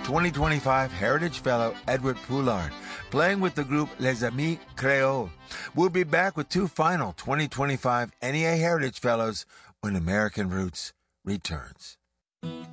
2025 Heritage Fellow Edward Poulard, playing with the group Les Amis Creoles. We'll be back with 2 final 2025 NEA Heritage Fellows when American Roots returns.